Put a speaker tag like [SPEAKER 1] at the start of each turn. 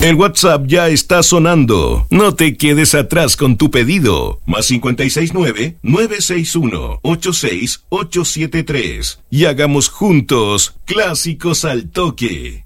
[SPEAKER 1] El WhatsApp ya está sonando. No te quedes atrás con tu pedido. Más 569-961-86873. Y hagamos juntos Clásicos al Toque.